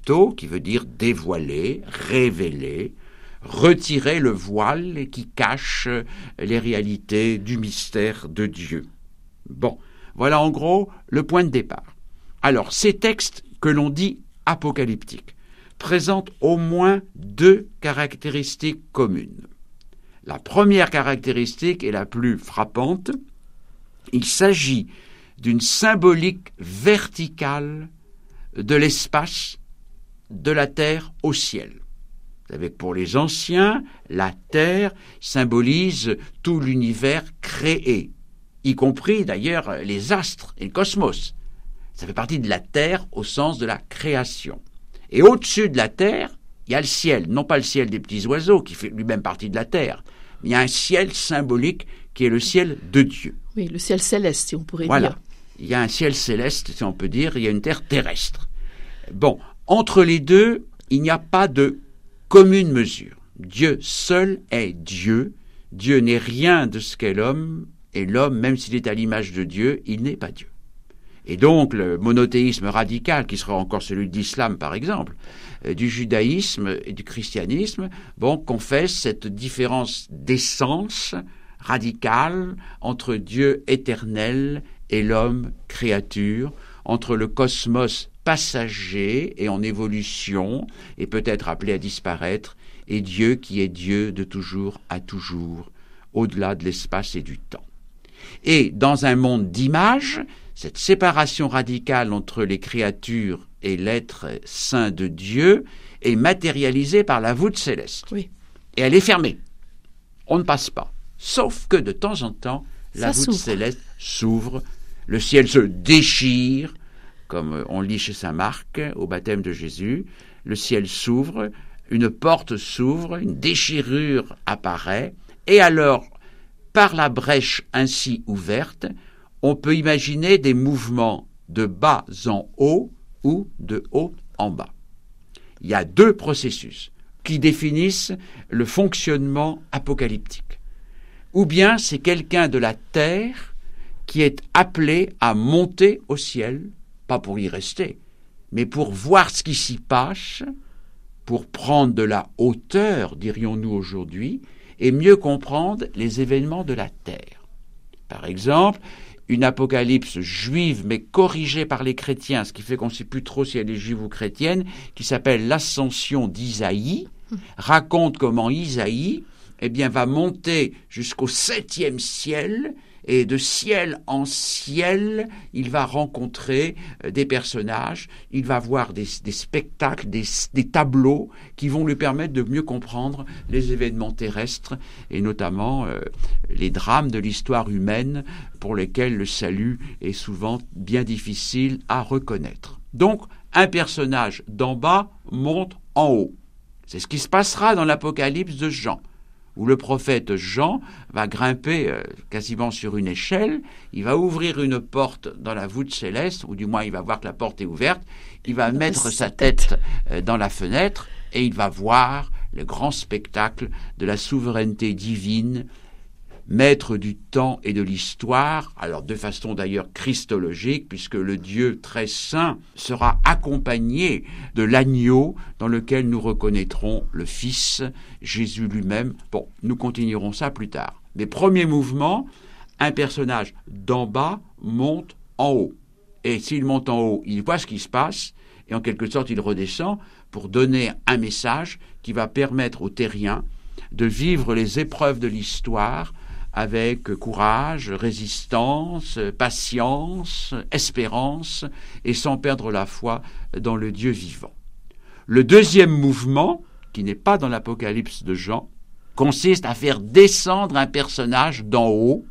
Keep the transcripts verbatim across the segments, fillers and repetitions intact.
apocalypto, qui veut dire dévoiler, révéler, retirer le voile qui cache les réalités du mystère de Dieu. Bon, voilà en gros le point de départ. Alors, ces textes que l'on dit apocalyptiques présentent au moins deux caractéristiques communes. La première caractéristique est la plus frappante. Il s'agit d'une symbolique verticale de l'espace, de la terre au ciel. Vous savez que pour les anciens, la terre symbolise tout l'univers créé, y compris d'ailleurs les astres et le cosmos. Ça fait partie de la terre au sens de la création. Et au-dessus de la terre, il y a le ciel, non pas le ciel des petits oiseaux, qui fait lui-même partie de la terre, mais il y a un ciel symbolique qui est le ciel de Dieu. Oui, le ciel céleste, si on pourrait voilà. dire. Il y a un ciel céleste, si on peut dire, il y a une terre terrestre. Bon, entre les deux, il n'y a pas de commune mesure. Dieu seul est Dieu. Dieu n'est rien de ce qu'est l'homme, et l'homme, même s'il est à l'image de Dieu, il n'est pas Dieu. Et donc, le monothéisme radical, qui sera encore celui de l'islam, par exemple, euh, du judaïsme et du christianisme, bon, confesse cette différence d'essence radicale entre Dieu éternel et l'homme créature, entre le cosmos passager et en évolution, et peut-être appelé à disparaître, et Dieu qui est Dieu de toujours à toujours, au-delà de l'espace et du temps. Et dans un monde d'images, cette séparation radicale entre les créatures et l'être saint de Dieu est matérialisée par la voûte céleste. Oui. Et elle est fermée. On ne passe pas. Sauf que de temps en temps, la Ça voûte s'ouvre. céleste s'ouvre, le ciel se déchire, comme on lit chez saint Marc au baptême de Jésus, le ciel s'ouvre, une porte s'ouvre, une déchirure apparaît, et alors, par la brèche ainsi ouverte, on peut imaginer des mouvements de bas en haut ou de haut en bas. Il y a deux processus qui définissent le fonctionnement apocalyptique. Ou bien c'est quelqu'un de la terre qui est appelé à monter au ciel, pas pour y rester, mais pour voir ce qui s'y passe, pour prendre de la hauteur, dirions-nous aujourd'hui, et mieux comprendre les événements de la terre. Par exemple, une apocalypse juive, mais corrigée par les chrétiens, ce qui fait qu'on ne sait plus trop si elle est juive ou chrétienne, qui s'appelle l'Ascension d'Isaïe, raconte comment Isaïe eh bien, va monter jusqu'au septième ciel, et de ciel en ciel, il va rencontrer des personnages, il va voir des, des spectacles, des, des tableaux qui vont lui permettre de mieux comprendre les événements terrestres et notamment euh, les drames de l'histoire humaine pour lesquels le salut est souvent bien difficile à reconnaître. Donc, un personnage d'en bas monte en haut. C'est ce qui se passera dans l'Apocalypse de Jean, où le prophète Jean va grimper euh, quasiment sur une échelle, il va ouvrir une porte dans la voûte céleste, ou du moins il va voir que la porte est ouverte, il va mettre sa tête euh, dans la fenêtre et il va voir le grand spectacle de la souveraineté divine, maître du temps et de l'histoire, alors de façon d'ailleurs christologique, puisque le Dieu très saint sera accompagné de l'agneau dans lequel nous reconnaîtrons le Fils, Jésus lui-même. Bon, nous continuerons ça plus tard. Mais premier mouvement, un personnage d'en bas monte en haut. Et s'il monte en haut, il voit ce qui se passe, et en quelque sorte il redescend pour donner un message qui va permettre aux terriens de vivre les épreuves de l'histoire avec courage, résistance, patience, espérance, et sans perdre la foi dans le Dieu vivant. Le deuxième mouvement, qui n'est pas dans l'Apocalypse de Jean, consiste à faire descendre un personnage d'en haut,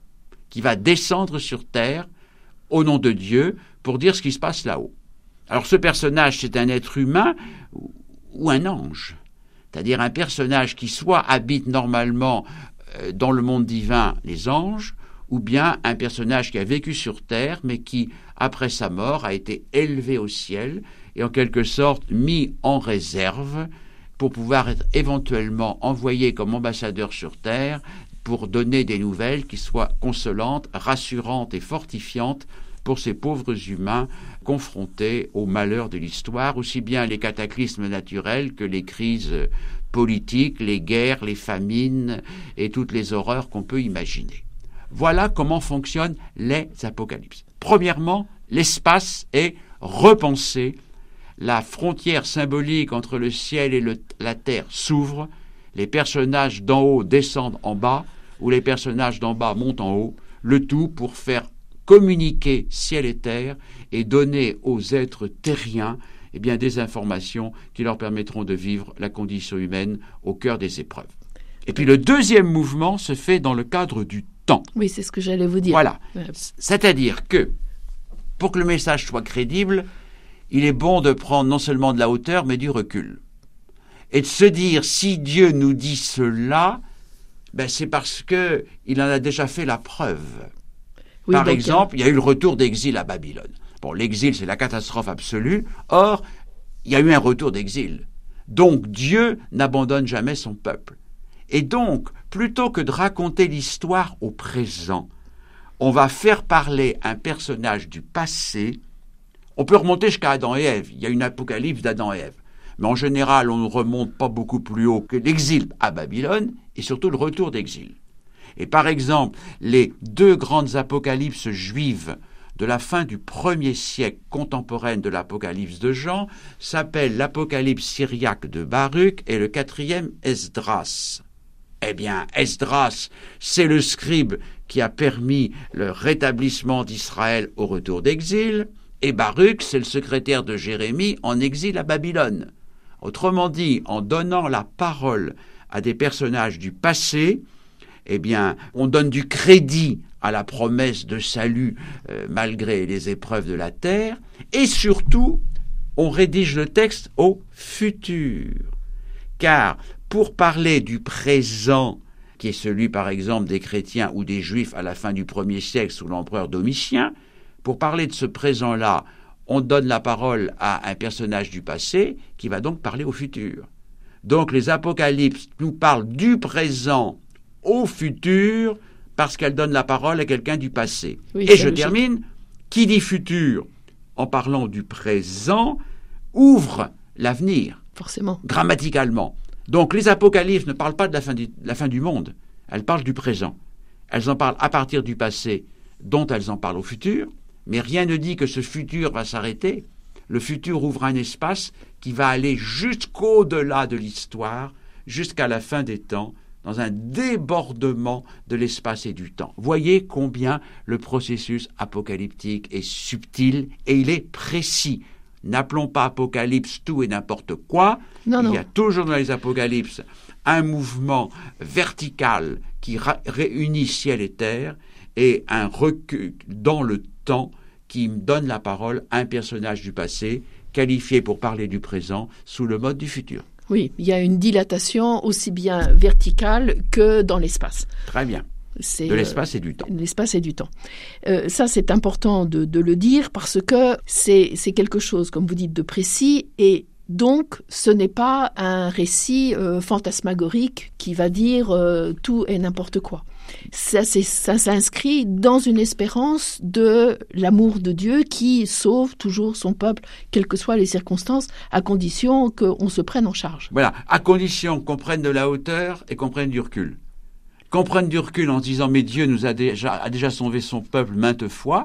qui va descendre sur terre, au nom de Dieu, pour dire ce qui se passe là-haut. Alors ce personnage, c'est un être humain ou un ange, c'est-à-dire un personnage qui soit habite normalement dans le monde divin, les anges, ou bien un personnage qui a vécu sur terre, mais qui, après sa mort, a été élevé au ciel et en quelque sorte mis en réserve pour pouvoir être éventuellement envoyé comme ambassadeur sur terre pour donner des nouvelles qui soient consolantes, rassurantes et fortifiantes pour ces pauvres humains confrontés aux malheurs de l'histoire, aussi bien les cataclysmes naturels que les crises politiques, les guerres, les famines et toutes les horreurs qu'on peut imaginer. Voilà comment fonctionnent les apocalypses. Premièrement, l'espace est repensé, la frontière symbolique entre le ciel et le, la terre s'ouvre, les personnages d'en haut descendent en bas, ou les personnages d'en bas montent en haut, le tout pour faire communiquer ciel et terre et donner aux êtres terriens eh bien, des informations qui leur permettront de vivre la condition humaine au cœur des épreuves. Et puis le deuxième mouvement se fait dans le cadre du temps. Oui, c'est ce que j'allais vous dire. Voilà. Ouais. C'est-à-dire que, pour que le message soit crédible, il est bon de prendre non seulement de la hauteur, mais du recul. Et de se dire, si Dieu nous dit cela, ben c'est parce qu'il en a déjà fait la preuve. Oui, Par donc, exemple, il y a eu le retour d'exil à Babylone. Bon, l'exil, c'est la catastrophe absolue. Or, il y a eu un retour d'exil. Donc, Dieu n'abandonne jamais son peuple. Et donc, plutôt que de raconter l'histoire au présent, on va faire parler un personnage du passé. On peut remonter jusqu'à Adam et Ève. Il y a une apocalypse d'Adam et Ève. Mais en général, on ne remonte pas beaucoup plus haut que l'exil à Babylone et surtout le retour d'exil. Et par exemple, les deux grandes apocalypses juives de la fin du premier siècle contemporaine de l'Apocalypse de Jean s'appellent l'Apocalypse syriaque de Baruch et le quatrième Esdras. Eh bien, Esdras, c'est le scribe qui a permis le rétablissement d'Israël au retour d'exil, et Baruch, c'est le secrétaire de Jérémie en exil à Babylone. Autrement dit, en donnant la parole à des personnages du passé, eh bien, on donne du crédit à la promesse de salut euh, malgré les épreuves de la terre, et surtout, on rédige le texte au futur. Car pour parler du présent, qui est celui par exemple des chrétiens ou des juifs à la fin du premier siècle sous l'empereur Domitien, pour parler de ce présent-là, on donne la parole à un personnage du passé qui va donc parler au futur. Donc les apocalypses nous parlent du présent au futur parce qu'elles donnent la parole à quelqu'un du passé. Oui, et je logique. termine, qui dit futur en parlant du présent ouvre l'avenir. Forcément. Grammaticalement. Donc les apocalypses ne parlent pas de la fin du, de la fin du monde, elles parlent du présent. Elles en parlent à partir du passé dont elles en parlent au futur, mais rien ne dit que ce futur va s'arrêter. Le futur ouvre un espace qui va aller jusqu'au-delà de l'histoire, jusqu'à la fin des temps, dans un débordement de l'espace et du temps. Voyez combien le processus apocalyptique est subtil et il est précis. N'appelons pas apocalypse tout et n'importe quoi. Non, il non. y a toujours dans les apocalypses un mouvement vertical qui ra- réunit ciel et terre et un recul dans le temps qui donne la parole à un personnage du passé qualifié pour parler du présent sous le mode du futur. Oui, il y a une dilatation aussi bien verticale que dans l'espace. Très bien. C'est, de l'espace et du temps. Euh, l'espace et du temps. Euh, ça, c'est important de, de le dire parce que c'est, c'est quelque chose, comme vous dites, de précis et donc ce n'est pas un récit euh, fantasmagorique qui va dire euh, tout et n'importe quoi. Ça, c'est, ça s'inscrit dans une espérance de l'amour de Dieu qui sauve toujours son peuple, quelles que soient les circonstances, à condition qu'on se prenne en charge. Voilà, à condition qu'on prenne de la hauteur et qu'on prenne du recul. Qu'on prenne du recul en se disant « mais Dieu nous a déjà, a déjà sauvé son peuple maintes fois,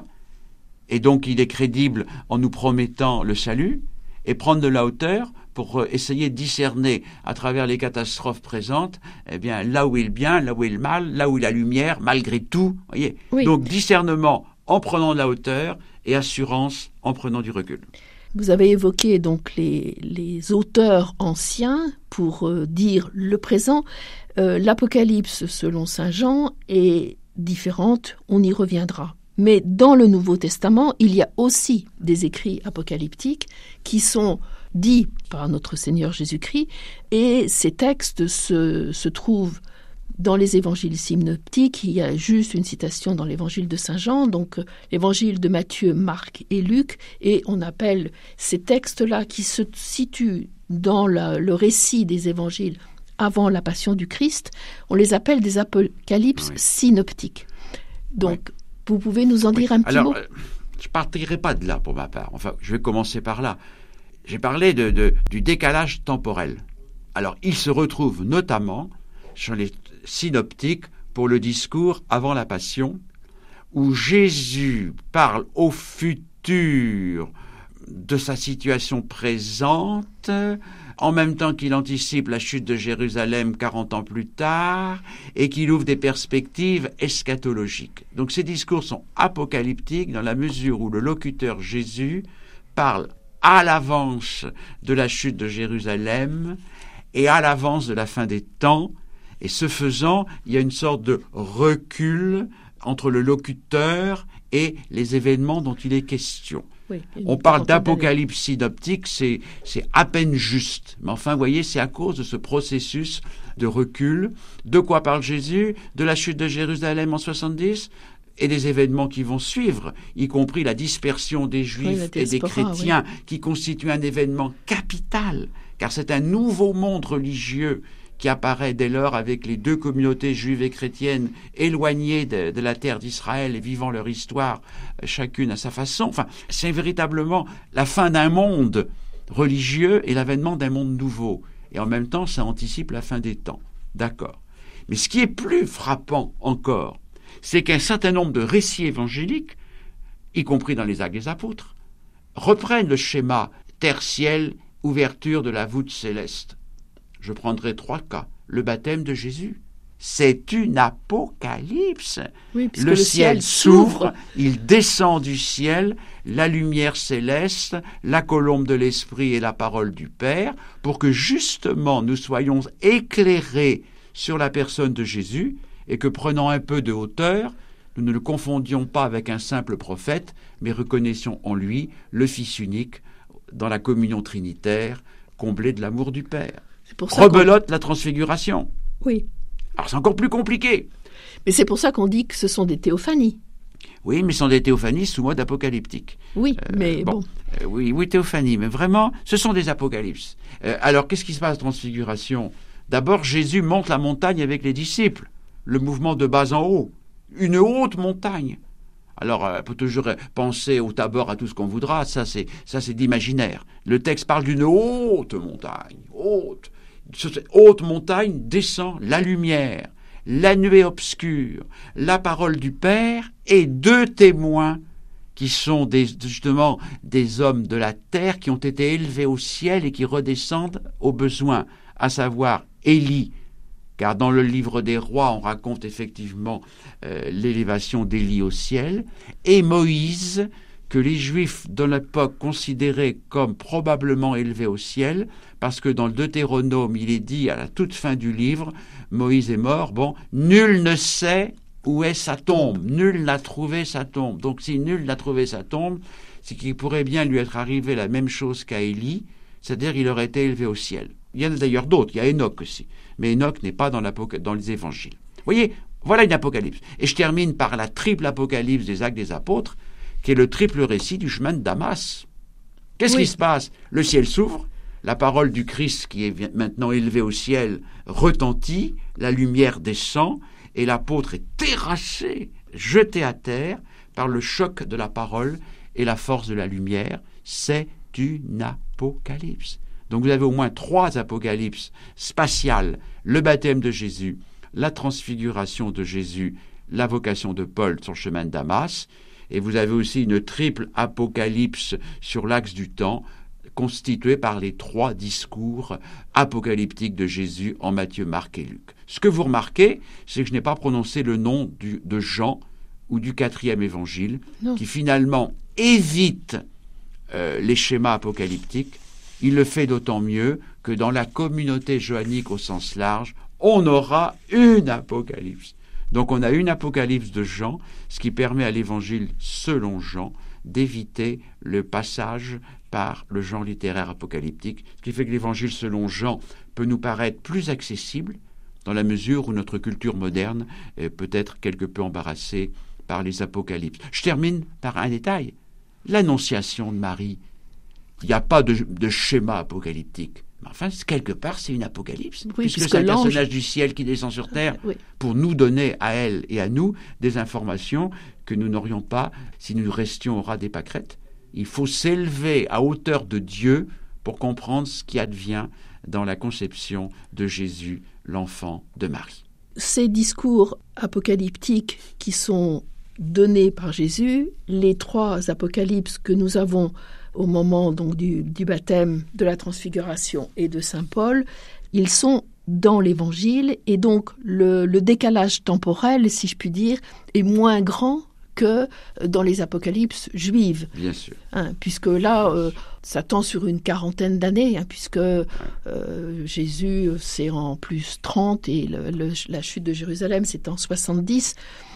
et donc il est crédible en nous promettant le salut », et prendre de la hauteur pour essayer de discerner à travers les catastrophes présentes, eh bien, là où est le bien, là où est le mal, là où est la lumière, malgré tout. Voyez. Oui. Donc discernement en prenant de la hauteur et assurance en prenant du recul. Vous avez évoqué donc les, les auteurs anciens pour euh, dire le présent. Euh, l'Apocalypse, selon saint Jean, est différente, on y reviendra. Mais dans le Nouveau Testament, il y a aussi des écrits apocalyptiques qui sont dits par notre Seigneur Jésus-Christ, et ces textes se, se trouvent dans les évangiles synoptiques. Il y a juste une citation dans l'évangile de saint Jean, donc l'évangile de Matthieu, Marc et Luc, et on appelle ces textes-là qui se situent dans la, le récit des évangiles avant la passion du Christ, on les appelle des apocalypses oui. synoptiques. Donc, oui. Vous pouvez nous en dire oui. un petit Alors, mot ? euh, Je ne partirai pas de là pour ma part. Enfin, je vais commencer par là. J'ai parlé de, de, du décalage temporel. Alors, il se retrouve notamment sur les synoptiques pour le discours avant la Passion, où Jésus parle au futur de sa situation présente, en même temps qu'il anticipe la chute de Jérusalem quarante ans plus tard, et qu'il ouvre des perspectives eschatologiques. Donc ces discours sont apocalyptiques dans la mesure où le locuteur Jésus parle à l'avance de la chute de Jérusalem et à l'avance de la fin des temps, et ce faisant, il y a une sorte de recul entre le locuteur et les événements dont il est question. Oui, on parle d'apocalypse synoptique, c'est, c'est à peine juste. Mais enfin, vous voyez, c'est à cause de ce processus de recul. De quoi parle Jésus? De la chute de Jérusalem en soixante-dix et des événements qui vont suivre, y compris la dispersion des Juifs oui, et des chrétiens, oui. qui constitue un événement capital, car c'est un nouveau monde religieux qui apparaît dès lors avec les deux communautés juives et chrétiennes éloignées de, de la terre d'Israël et vivant leur histoire chacune à sa façon. Enfin, c'est véritablement la fin d'un monde religieux et l'avènement d'un monde nouveau. Et en même temps, ça anticipe la fin des temps. D'accord. Mais ce qui est plus frappant encore, c'est qu'un certain nombre de récits évangéliques, y compris dans les Actes des Apôtres, reprennent le schéma terre-ciel, ouverture de la voûte céleste. Je prendrai trois cas. Le baptême de Jésus, c'est une apocalypse. Oui, le, le ciel, ciel s'ouvre, il descend du ciel, la lumière céleste, la colombe de l'Esprit et la parole du Père, pour que justement nous soyons éclairés sur la personne de Jésus et que, prenant un peu de hauteur, nous ne le confondions pas avec un simple prophète, mais reconnaissions en lui le Fils unique dans la communion trinitaire, comblé de l'amour du Père. Rebelote la transfiguration. Oui. Alors c'est encore plus compliqué. Mais c'est pour ça qu'on dit que ce sont des théophanies. Oui, mais ce sont des théophanies sous mode apocalyptique. Oui, euh, mais bon. bon. Euh, oui, oui, théophanie, mais vraiment, ce sont des apocalypses. Euh, alors, qu'est-ce qui se passe à la transfiguration? D'abord, Jésus monte la montagne avec les disciples. Le mouvement de bas en haut. Une haute montagne. Alors, on peut toujours penser au Tabor, à tout ce qu'on voudra, ça c'est, ça c'est d'imaginaire. Le texte parle d'une haute montagne, haute. Cette haute montagne descend la lumière, la nuée obscure, la parole du Père et deux témoins qui sont des, justement des hommes de la terre qui ont été élevés au ciel et qui redescendent au besoin, à savoir Élie, car dans le livre des rois, on raconte effectivement euh, l'élévation d'Élie au ciel, et Moïse, que les Juifs de l'époque considéraient comme probablement élevé au ciel, parce que dans le Deutéronome, il est dit à la toute fin du livre, Moïse est mort, bon, nul ne sait où est sa tombe, nul n'a trouvé sa tombe. Donc si nul n'a trouvé sa tombe, c'est qu'il pourrait bien lui être arrivé la même chose qu'à Élie, c'est-à-dire qu'il aurait été élevé au ciel. Il y en a d'ailleurs d'autres, il y a Enoch aussi, mais Enoch n'est pas dans, dans les évangiles. Vous voyez, voilà une apocalypse. Et je termine par la triple apocalypse des Actes des Apôtres, qui est le triple récit du chemin de Damas. Qu'est-ce oui. qui se passe? Le ciel s'ouvre, la parole du Christ qui est maintenant élevée au ciel retentit, la lumière descend, et l'apôtre est terrassé, jeté à terre par le choc de la parole et la force de la lumière. C'est une apocalypse. Donc vous avez au moins trois apocalypses spatiales, le baptême de Jésus, la transfiguration de Jésus, la vocation de Paul sur le chemin de Damas, et vous avez aussi une triple apocalypse sur l'axe du temps, constituée par les trois discours apocalyptiques de Jésus en Matthieu, Marc et Luc. Ce que vous remarquez, c'est que je n'ai pas prononcé le nom du, de Jean ou du quatrième évangile, non. qui finalement évite euh, les schémas apocalyptiques. Il le fait d'autant mieux que dans la communauté johannique au sens large, on aura une apocalypse. Donc on a une apocalypse de Jean, ce qui permet à l'évangile selon Jean d'éviter le passage par le genre littéraire apocalyptique, ce qui fait que l'évangile selon Jean peut nous paraître plus accessible dans la mesure où notre culture moderne peut être quelque peu embarrassée par les apocalypses. Je termine par un détail. L'annonciation de Marie. Il n'y a pas de, de schéma apocalyptique. Enfin, quelque part, c'est une apocalypse, oui, puisque, puisque c'est un l'ange... personnage du ciel qui descend sur terre oui. pour nous donner à elle et à nous des informations que nous n'aurions pas si nous restions au ras des pâquerettes. Il faut s'élever à hauteur de Dieu pour comprendre ce qui advient dans la conception de Jésus, l'enfant de Marie. Ces discours apocalyptiques qui sont donnés par Jésus, les trois apocalypses que nous avons au moment donc du, du baptême, de la transfiguration et de Saint Paul, ils sont dans l'Évangile, et donc le, le décalage temporel, si je puis dire, est moins grand que dans les apocalypses juives. Bien sûr. Hein, puisque là, euh, ça tend sur une quarantaine d'années, hein, puisque ouais. euh, Jésus, c'est en plus trente, et le, le, la chute de Jérusalem, c'est en soixante-dix.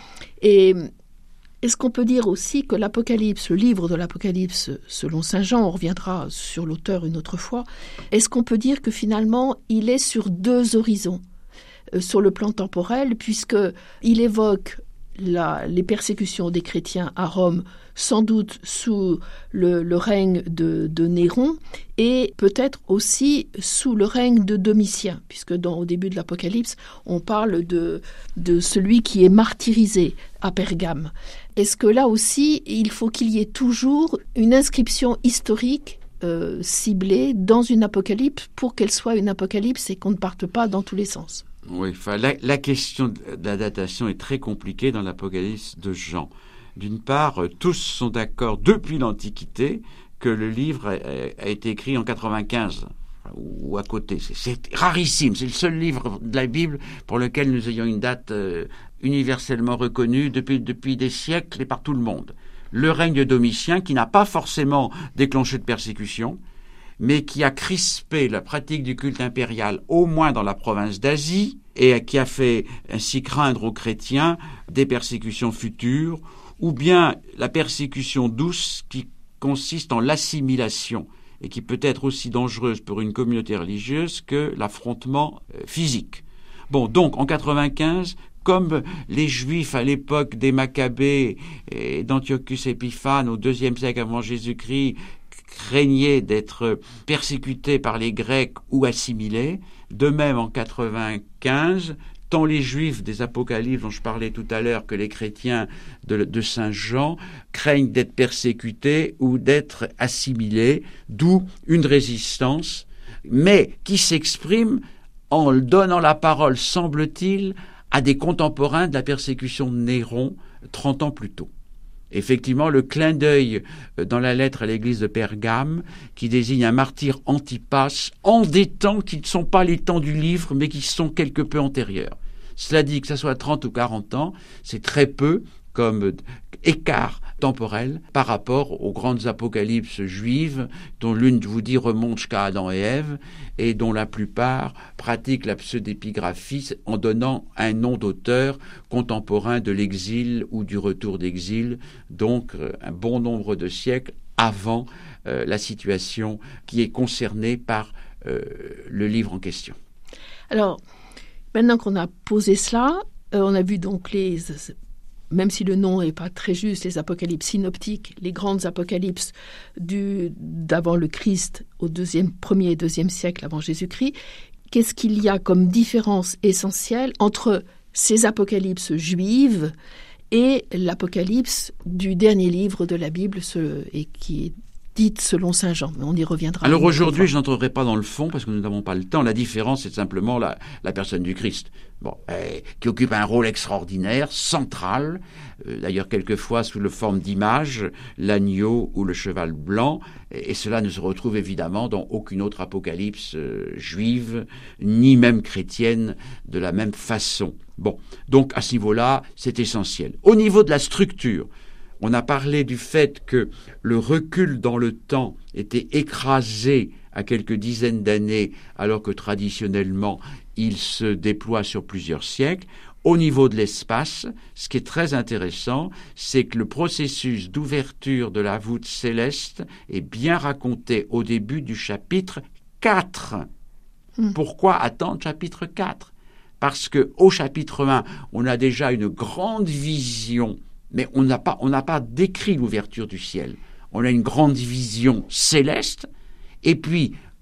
Et est-ce qu'on peut dire aussi que l'Apocalypse, le livre de l'Apocalypse, selon saint Jean, on reviendra sur l'auteur une autre fois, est-ce qu'on peut dire que finalement, il est sur deux horizons, euh, sur le plan temporel, puisqu'il évoque La, les persécutions des chrétiens à Rome, sans doute sous le, le règne de, de Néron, et peut-être aussi sous le règne de Domitien, puisque dans, au début de l'Apocalypse, on parle de, de celui qui est martyrisé à Pergame. Est-ce que là aussi, il faut qu'il y ait toujours une inscription historique euh, ciblée dans une apocalypse pour qu'elle soit une apocalypse et qu'on ne parte pas dans tous les sens ? Oui, enfin, la, la question de la datation est très compliquée dans l'Apocalypse de Jean. D'une part, tous sont d'accord depuis l'Antiquité que le livre a, a été écrit en quatre-vingt-quinze, ou à côté. C'est, c'est rarissime, c'est le seul livre de la Bible pour lequel nous ayons une date euh, universellement reconnue depuis, depuis des siècles et par tout le monde. Le règne de Domitien, qui n'a pas forcément déclenché de persécution, mais qui a crispé la pratique du culte impérial, au moins dans la province d'Asie, et qui a fait ainsi craindre aux chrétiens des persécutions futures, ou bien la persécution douce qui consiste en l'assimilation, et qui peut être aussi dangereuse pour une communauté religieuse que l'affrontement physique. Bon, donc en quatre-vingt-quinze, comme les Juifs à l'époque des Maccabées et d'Antiochus Épiphane au deuxième siècle avant Jésus-Christ, craignaient d'être persécutés par les Grecs ou assimilés. De même, en quatre-vingt-quinze, tant les Juifs des Apocalypses dont je parlais tout à l'heure que les chrétiens de, de Saint Jean craignent d'être persécutés ou d'être assimilés, d'où une résistance, mais qui s'exprime en donnant la parole, semble-t-il, à des contemporains de la persécution de Néron trente ans plus tôt. Effectivement, le clin d'œil dans la lettre à l'église de Pergame, qui désigne un martyr Antipas, en des temps qui ne sont pas les temps du livre, mais qui sont quelque peu antérieurs. Cela dit que ça soit trente ou quarante ans, c'est très peu comme écart temporel par rapport aux grandes apocalypses juives, dont l'une, je vous dis, remonte jusqu'à Adam et Ève, et dont la plupart pratiquent la pseudépigraphie en donnant un nom d'auteur contemporain de l'exil ou du retour d'exil, donc un bon nombre de siècles avant euh, la situation qui est concernée par euh, le livre en question. Alors, maintenant qu'on a posé cela, euh, on a vu donc les... même si le nom n'est pas très juste, les apocalypses synoptiques, les grandes apocalypses du, d'avant le Christ au deuxième, premier et deuxième siècle avant Jésus-Christ, qu'est-ce qu'il y a comme différence essentielle entre ces apocalypses juives et l'apocalypse du dernier livre de la Bible, ce, et qui est dite selon saint Jean, mais on y reviendra. Alors aujourd'hui, je n'entrerai pas dans le fond parce que nous n'avons pas le temps. La différence, c'est simplement la, la personne du Christ, bon, euh, qui occupe un rôle extraordinaire, central, euh, d'ailleurs quelquefois sous la forme d'image, l'agneau ou le cheval blanc, et, et cela ne se retrouve évidemment dans aucune autre apocalypse euh, juive, ni même chrétienne, de la même façon. Bon, donc à ce niveau-là, c'est essentiel. Au niveau de la structure, on a parlé du fait que le recul dans le temps était écrasé à quelques dizaines d'années, alors que traditionnellement, il se déploie sur plusieurs siècles. Au niveau de l'espace, ce qui est très intéressant, c'est que le processus d'ouverture de la voûte céleste est bien raconté au début du chapitre quatre. Mmh. Pourquoi attendre chapitre quatre ? Parce qu'au chapitre un, on a déjà une grande vision, mais on n'a pas, on n'a pas décrit l'ouverture du ciel. On a une grande vision céleste, et puis,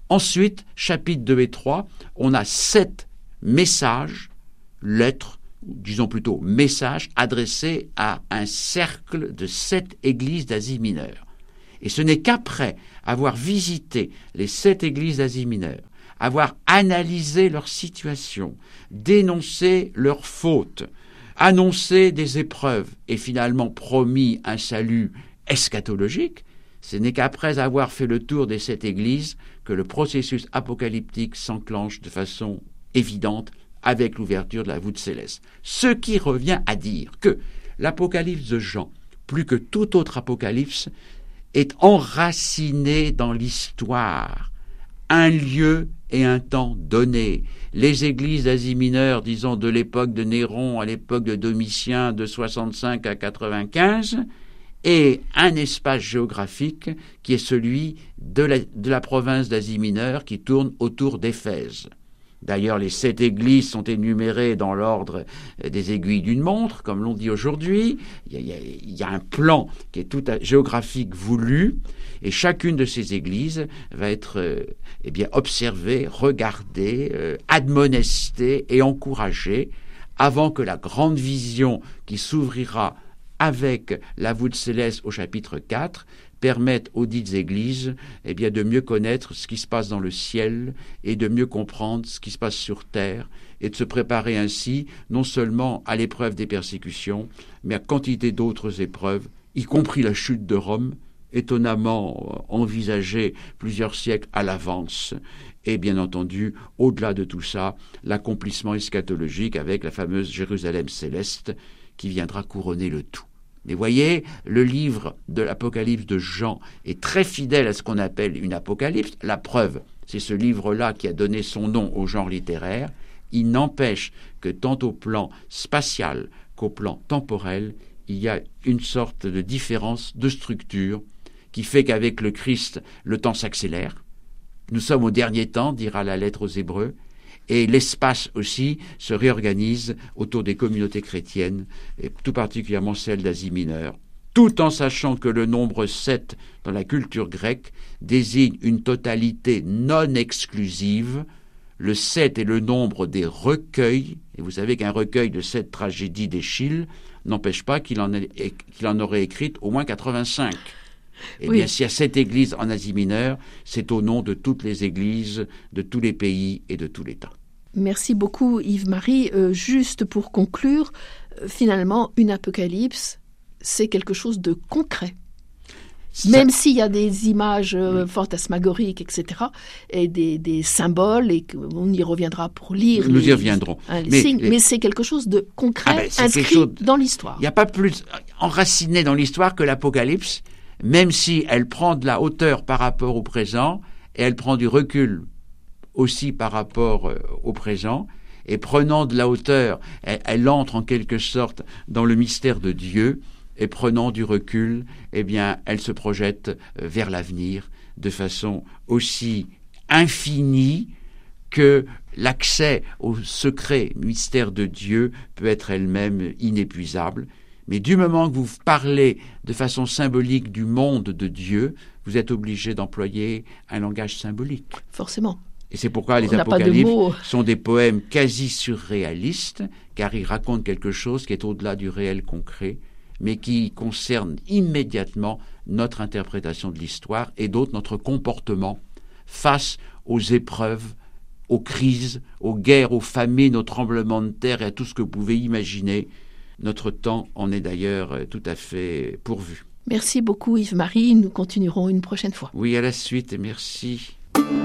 Ensuite, chapitres deux et trois, on a sept messages, lettres, disons plutôt messages, adressés à un cercle de sept églises d'Asie mineure. Et ce n'est qu'après avoir visité les sept églises d'Asie mineure, avoir analysé leur situation, dénoncé leurs fautes, annoncé des épreuves et finalement promis un salut eschatologique, ce n'est qu'après avoir fait le tour des sept églises que le processus apocalyptique s'enclenche de façon évidente avec l'ouverture de la voûte céleste. Ce qui revient à dire que l'Apocalypse de Jean, plus que tout autre apocalypse, est enraciné dans l'histoire, un lieu et un temps donné. Les églises d'Asie mineure, disons de l'époque de Néron à l'époque de Domitien, de soixante-cinq à quatre-vingt-quinze, et un espace géographique qui est celui de la, de la province d'Asie mineure qui tourne autour d'Éphèse. D'ailleurs, les sept églises sont énumérées dans l'ordre des aiguilles d'une montre, comme l'on dit aujourd'hui. Il y a, il y a un plan qui est tout à, géographique voulu, et chacune de ces églises va être euh, eh bien, observée, regardée, euh, admonestée et encouragée avant que la grande vision qui s'ouvrira avec la voûte céleste au chapitre quatre permettent aux dites églises eh bien, de mieux connaître ce qui se passe dans le ciel et de mieux comprendre ce qui se passe sur terre et de se préparer ainsi non seulement à l'épreuve des persécutions, mais à quantité d'autres épreuves, y compris la chute de Rome, étonnamment envisagée plusieurs siècles à l'avance. Et bien entendu, au-delà de tout ça, l'accomplissement eschatologique avec la fameuse Jérusalem céleste qui viendra couronner le tout. Mais voyez, le livre de l'Apocalypse de Jean est très fidèle à ce qu'on appelle une apocalypse. La preuve, c'est ce livre-là qui a donné son nom au genre littéraire. Il n'empêche que tant au plan spatial qu'au plan temporel, il y a une sorte de différence de structure qui fait qu'avec le Christ, le temps s'accélère. Nous sommes au dernier temps, dira la lettre aux Hébreux, et l'espace aussi se réorganise autour des communautés chrétiennes, et tout particulièrement celles d'Asie mineure, tout en sachant que le nombre sept dans la culture grecque désigne une totalité non exclusive. Le sept est le nombre des recueils, et vous savez qu'un recueil de sept tragédies d'Échille n'empêche pas qu'il en, ait, qu'il en aurait écrite au moins quatre-vingt-cinq. Eh oui. bien, s'il y a sept églises en Asie mineure, c'est au nom de toutes les églises, de tous les pays et de tous les temps. Merci beaucoup Yves-Marie. Euh, juste pour conclure, euh, finalement, une apocalypse, c'est quelque chose de concret. Ça... Même s'il y a des images euh, oui. fantasmagoriques, et cetera, et des, des symboles, et on y reviendra pour lire Nous les, y reviendrons. Hein, les mais, signes, les... mais c'est quelque chose de concret, ah ben, inscrit chose... dans l'histoire. Il n'y a pas plus enraciné dans l'histoire que l'Apocalypse, même si elle prend de la hauteur par rapport au présent, et elle prend du recul aussi par rapport euh, au présent, et prenant de la hauteur, elle, elle entre en quelque sorte dans le mystère de Dieu, et prenant du recul, eh bien, elle se projette vers l'avenir de façon aussi infinie que l'accès au secret mystère de Dieu peut être elle-même inépuisable. Mais du moment que vous parlez de façon symbolique du monde de Dieu, vous êtes obligé d'employer un langage symbolique. Forcément. Et c'est pourquoi les apocalypses sont des poèmes quasi surréalistes, car ils racontent quelque chose qui est au-delà du réel concret, mais qui concerne immédiatement notre interprétation de l'histoire et d'autres notre comportement face aux épreuves, aux crises, aux guerres, aux famines, aux tremblements de terre et à tout ce que vous pouvez imaginer. Notre temps en est d'ailleurs tout à fait pourvu. Merci beaucoup Yves-Marie, nous continuerons une prochaine fois. Oui, à la suite et merci.